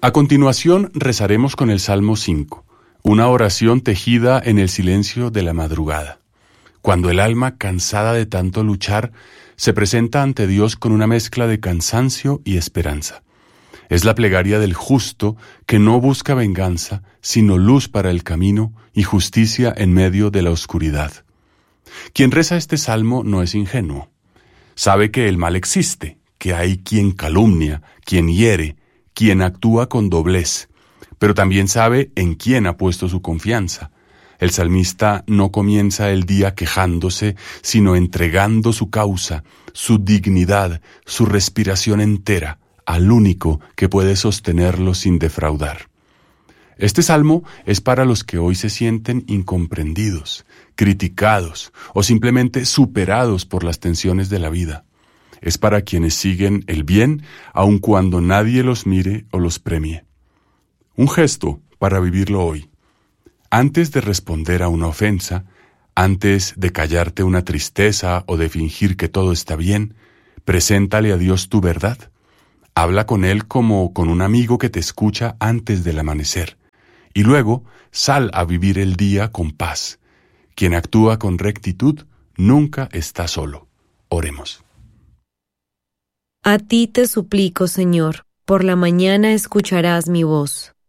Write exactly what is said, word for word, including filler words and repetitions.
A continuación rezaremos con el Salmo cinco, una oración tejida en el silencio de la madrugada, cuando el alma, cansada de tanto luchar, se presenta ante Dios con una mezcla de cansancio y esperanza. Es la plegaria del justo que no busca venganza, sino luz para el camino y justicia en medio de la oscuridad. Quien reza este salmo no es ingenuo. Sabe que el mal existe, que hay quien calumnia, quien hiere, quien actúa con doblez, pero también sabe en quién ha puesto su confianza. El salmista no comienza el día quejándose, sino entregando su causa, su dignidad, su respiración entera, al único que puede sostenerlo sin defraudar. Este salmo es para los que hoy se sienten incomprendidos, criticados o simplemente superados por las tensiones de la vida. Es para quienes siguen el bien aun cuando nadie los mire o los premie. Un gesto para vivirlo hoy. Antes de responder a una ofensa, antes de callarte una tristeza o de fingir que todo está bien, preséntale a Dios tu verdad. Habla con Él como con un amigo que te escucha antes del amanecer. Y luego, sal a vivir el día con paz. Quien actúa con rectitud nunca está solo. Oremos. A ti te suplico, Señor, por la mañana escucharás mi voz.